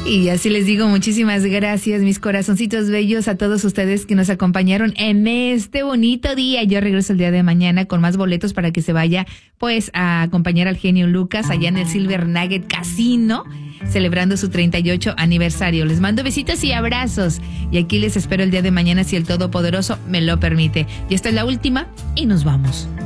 Y así les digo, muchísimas gracias, mis corazoncitos bellos, a todos ustedes que nos acompañaron en este bonito día. Yo regreso el día de mañana con más boletos para que se vaya pues a acompañar al genio Lucas allá en el Silver Nugget Casino, celebrando su 38 aniversario. Les mando besitos y abrazos. Y aquí les espero el día de mañana si el Todopoderoso me lo permite. Y esta es la última y nos vamos.